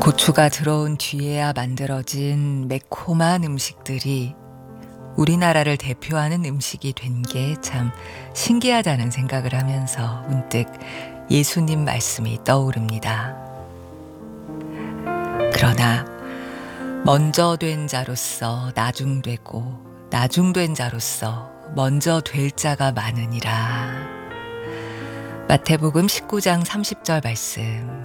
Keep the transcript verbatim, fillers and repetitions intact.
고추가 들어온 뒤에야 만들어진 매콤한 음식들이 우리나라를 대표하는 음식이 된 게 참 신기하다는 생각을 하면서 문득 예수님 말씀이 떠오릅니다. 그러나 먼저 된 자로서 나중되고 나중된 자로서 먼저 될 자가 많으니라. 마태복음 십구 장 삼십 절 말씀.